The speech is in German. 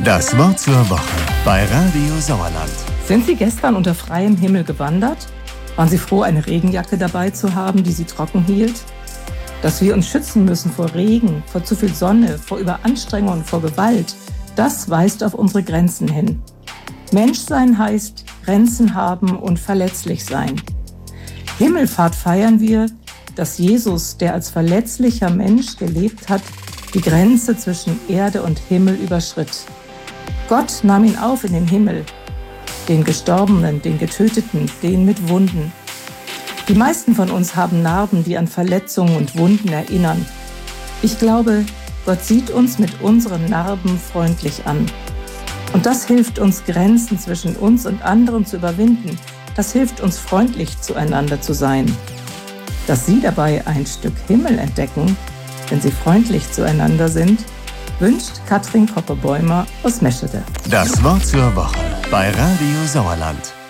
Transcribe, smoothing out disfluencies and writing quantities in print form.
Das Wort zur Woche bei Radio Sauerland. Sind Sie gestern unter freiem Himmel gewandert? Waren Sie froh, eine Regenjacke dabei zu haben, die Sie trocken hielt? Dass wir uns schützen müssen vor Regen, vor zu viel Sonne, vor Überanstrengung und vor Gewalt, das weist auf unsere Grenzen hin. Menschsein heißt Grenzen haben und verletzlich sein. Himmelfahrt feiern wir, dass Jesus, der als verletzlicher Mensch gelebt hat, die Grenze zwischen Erde und Himmel überschritt. Gott nahm ihn auf in den Himmel, den Gestorbenen, den Getöteten, den mit Wunden. Die meisten von uns haben Narben, die an Verletzungen und Wunden erinnern. Ich glaube, Gott sieht uns mit unseren Narben freundlich an. Und das hilft uns, Grenzen zwischen uns und anderen zu überwinden. Das hilft uns, freundlich zueinander zu sein. Dass Sie dabei ein Stück Himmel entdecken, wenn Sie freundlich zueinander sind, wünscht Katrin Koppe-Bäumer aus Meschede. Das Wort zur Woche bei Radio Sauerland.